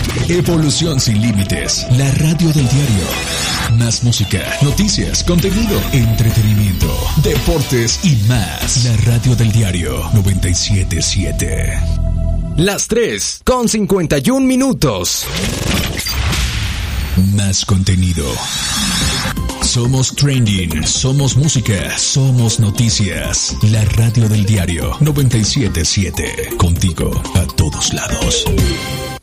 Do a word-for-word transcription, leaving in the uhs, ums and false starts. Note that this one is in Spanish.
Evolución sin límites, la radio del diario. Más música, noticias, contenido, entretenimiento, deportes y más. La radio del diario noventa y siete punto siete. Las tres con cincuenta y un minutos. Más contenido. Somos trending, somos música, somos noticias. La radio del diario noventa y siete punto siete. Contigo a todos lados.